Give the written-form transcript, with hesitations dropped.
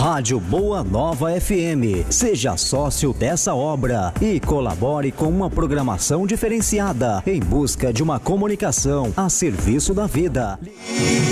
Rádio Boa Nova FM. Seja sócio dessa obra e colabore com uma programação diferenciada em busca de uma comunicação a serviço da vida.